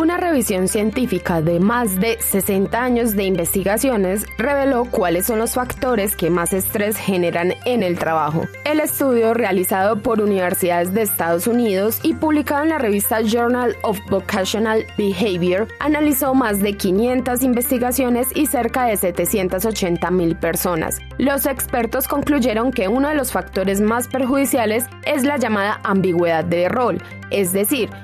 Una revisión científica de más de 60 años de investigaciones reveló cuáles son los factores que más estrés generan en el trabajo. El estudio, realizado por universidades de Estados Unidos y publicado en la revista Journal of Vocational Behavior, analizó más de 500 investigaciones y cerca de 780,000 personas. Los expertos concluyeron que uno de los factores más perjudiciales es la llamada ambigüedad de rol, es decir,